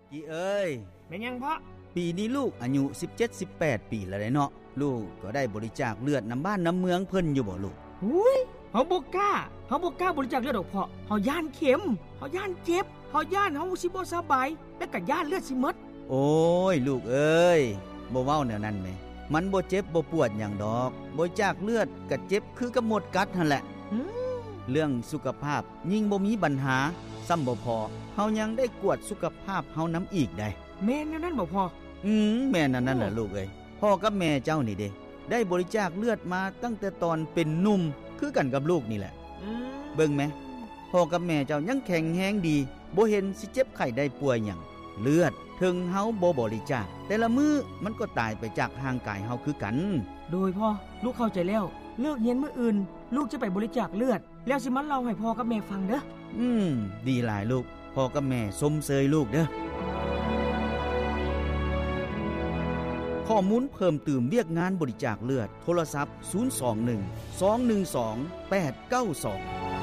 กี่เอ้ยแม่นยังพ่อปีนี้ลูกอายุ17-18 ปีแล้วเนาะลูกก็ได้บริจาคเลือดน้ำบ้านน้ำเมืองเพิ่นอยู่บ่ลูกอุ้ยเฮาบ่กล้าบริจาคเลือดดอกพ่อเฮาย่านเข็มเฮาย่านเจ็บเฮาย่านเฮาสิบ่สบายแล้วก็ย่านเลือดสิหมดโอ้ยลูกเอ้ยบ่เว้าแนวนั้นแหมมันบ่เจ็บบ่ปวดหยังดอกบริจาคเลือดก็เจ็บคือกับหมดกัดหั่นแหละเรื่องสุขภาพยิ่งบ่มีปัญหาซ้ำบ่พอเฮายังได้กวดสุขภาพเฮานํอีกได้แม่นนั่นบ่พ่อแม่นนั่นแหละลูกเอ้ยพ่อกับแม่เจ้านี่เด้ได้บริจาคเลือดมาตั้งแต่ตอนเป็นหนุ่มคือกันกับลูกนี่แหละเบิ่งแม่พ่อกับแม่เจ้ายังแข็งแรงดีบ่เห็นสิเจ็บไข้ได้ป่วยหยังเลือดถึงเฮาบ่บริจาคแต่ละมื้อมันก็ตายไปจากร่างกายเฮาคือกันโดยพ่อลูกเข้าใจแล้วเลิกเรียนมื้ออื่นลูกจะไปบริจาคเลือดแล้วสิมาเล่าให้พ่อกับแม่ฟังเด้อดีหลายลูกพ่อกับแม่ชมเชยลูกเด้อข้อมูลเพิ่มเติมเรียกงานบริจาคเลือดโทรศัพท์021 212 892